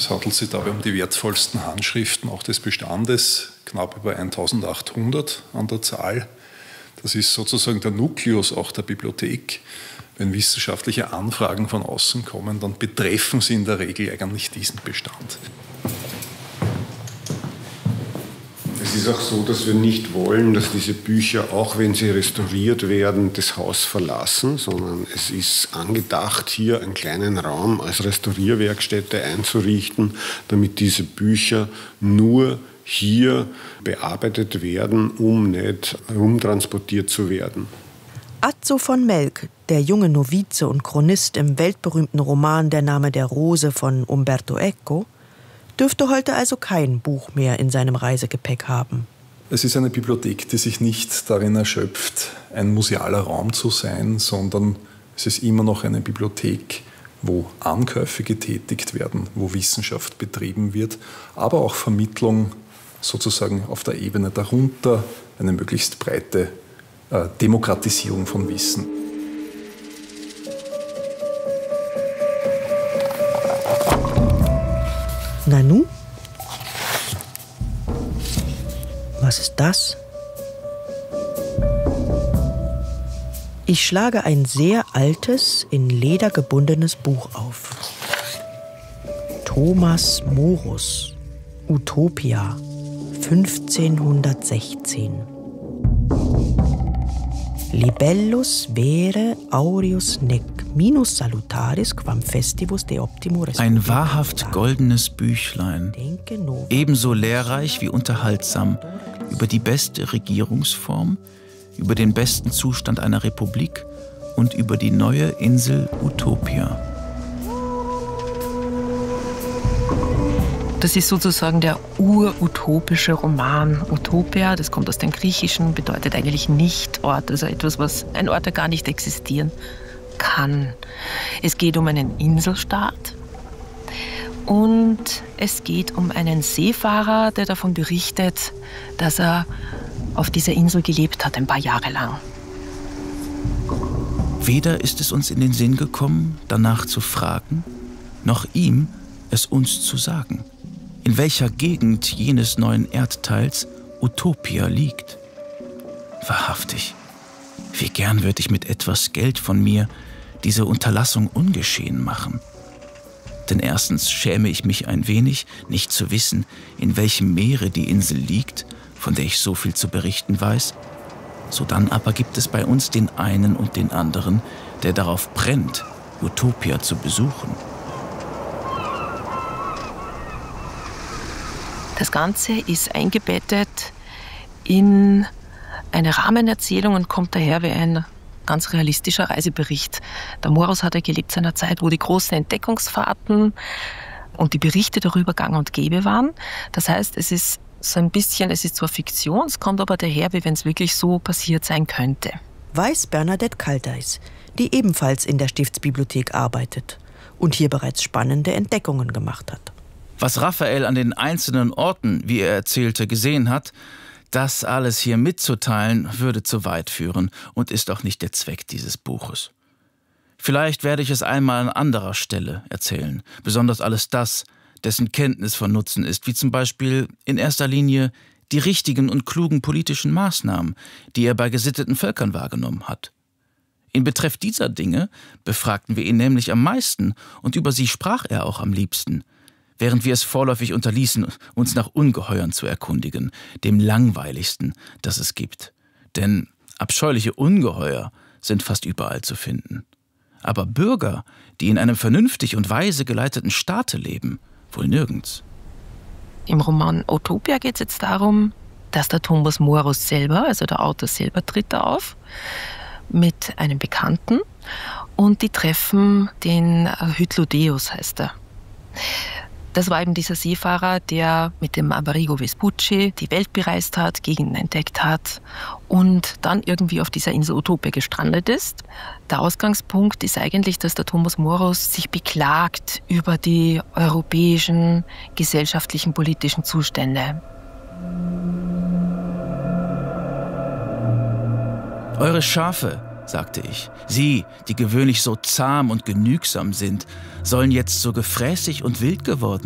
Es handelt sich dabei um die wertvollsten Handschriften auch des Bestandes, knapp über 1800 an der Zahl. Das ist sozusagen der Nukleus auch der Bibliothek. Wenn wissenschaftliche Anfragen von außen kommen, dann betreffen sie in der Regel eigentlich diesen Bestand. Es ist auch so, dass wir nicht wollen, dass diese Bücher, auch wenn sie restauriert werden, das Haus verlassen, sondern es ist angedacht, hier einen kleinen Raum als Restaurierwerkstätte einzurichten, damit diese Bücher nur hier bearbeitet werden, um nicht herumtransportiert zu werden. Azzo von Melk, der junge Novize und Chronist im weltberühmten Roman Der Name der Rose von Umberto Eco, dürfte heute also kein Buch mehr in seinem Reisegepäck haben. Es ist eine Bibliothek, die sich nicht darin erschöpft, ein musealer Raum zu sein, sondern es ist immer noch eine Bibliothek, wo Ankäufe getätigt werden, wo Wissenschaft betrieben wird, aber auch Vermittlung sozusagen auf der Ebene darunter, eine möglichst breite Demokratisierung von Wissen. Nanu? Was ist das? Ich schlage ein sehr altes, in Leder gebundenes Buch auf. Thomas Morus, Utopia, 1516. Libellus vere aureus nec minus salutaris quam festivus de optimo respublica. Ein wahrhaft goldenes Büchlein, ebenso lehrreich wie unterhaltsam, über die beste Regierungsform, über den besten Zustand einer Republik und über die neue Insel Utopia. Das ist sozusagen der urutopische Roman. Utopia, das kommt aus dem Griechischen, bedeutet eigentlich Nicht-Ort, also etwas, ein Ort, der gar nicht existieren kann. Es geht um einen Inselstaat und es geht um einen Seefahrer, der davon berichtet, dass er auf dieser Insel gelebt hat, ein paar Jahre lang. Weder ist es uns in den Sinn gekommen, danach zu fragen, noch ihm, es uns zu sagen, in welcher Gegend jenes neuen Erdteils Utopia liegt. Wahrhaftig, wie gern würde ich mit etwas Geld von mir diese Unterlassung ungeschehen machen. Denn erstens schäme ich mich ein wenig, nicht zu wissen, in welchem Meere die Insel liegt, von der ich so viel zu berichten weiß. Sodann aber gibt es bei uns den einen und den anderen, der darauf brennt, Utopia zu besuchen. Das Ganze ist eingebettet in eine Rahmenerzählung und kommt daher wie ein ganz realistischer Reisebericht. Der Morus hat ja gelebt zu einer Zeit, wo die großen Entdeckungsfahrten und die Berichte darüber gang und gäbe waren. Das heißt, es ist so ein bisschen, es ist zwar Fiktion, es kommt aber daher, wie wenn es wirklich so passiert sein könnte. Weiß Bernadette Kaldeis, die ebenfalls in der Stiftsbibliothek arbeitet und hier bereits spannende Entdeckungen gemacht hat. Was Raphael an den einzelnen Orten, wie er erzählte, gesehen hat, das alles hier mitzuteilen, würde zu weit führen und ist auch nicht der Zweck dieses Buches. Vielleicht werde ich es einmal an anderer Stelle erzählen, besonders alles das, dessen Kenntnis von Nutzen ist, wie zum Beispiel in erster Linie die richtigen und klugen politischen Maßnahmen, die er bei gesitteten Völkern wahrgenommen hat. In Betreff dieser Dinge befragten wir ihn nämlich am meisten und über sie sprach er auch am liebsten, während wir es vorläufig unterließen, uns nach Ungeheuern zu erkundigen, dem langweiligsten, das es gibt. Denn abscheuliche Ungeheuer sind fast überall zu finden. Aber Bürger, die in einem vernünftig und weise geleiteten Staate leben, wohl nirgends. Im Roman Utopia geht es jetzt darum, dass der Thomas Morus selber, also der Autor selber, tritt da auf mit einem Bekannten und die treffen den Hytlodeus, heißt er. Das war eben dieser Seefahrer, der mit dem Amerigo Vespucci die Welt bereist hat, Gegenden entdeckt hat und dann irgendwie auf dieser Insel Utopia gestrandet ist. Der Ausgangspunkt ist eigentlich, dass der Thomas Morus sich beklagt über die europäischen gesellschaftlichen, politischen Zustände. Eure Schafe, sagte ich, sie, die gewöhnlich so zahm und genügsam sind, sollen jetzt so gefräßig und wild geworden